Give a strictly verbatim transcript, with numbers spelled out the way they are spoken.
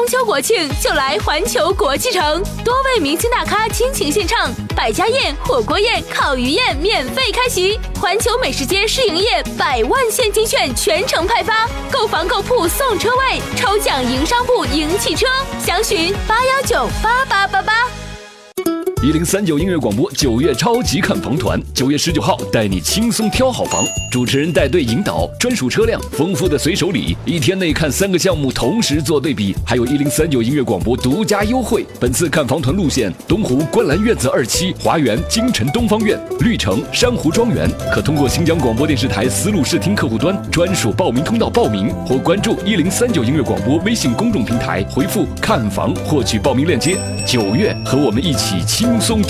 中秋国庆就来环球国际城，多位明星大咖倾情献唱，百家宴、火锅宴、烤鱼宴免费开席，环球美食街试营业，百万现金券全程派发，购房购铺送车位，抽奖赢商铺赢汽车，详询八幺九八八八八。 一零三九音乐广播九月超级看房团，九月十九号带你轻松挑好房，主持人带队引导，专属车辆，丰富的随手礼，一天内看三个项目同时做对比，还有一零三九音乐广播独家优惠。本次看房团路线：东湖观澜院子二期、华园京城东方院、绿城珊瑚庄园，可通过新疆广播电视台思路视听客户端专属报名通道报名，或关注一零三九音乐广播微信公众平台，回复看房获取报名链接。九月和我们一起轻松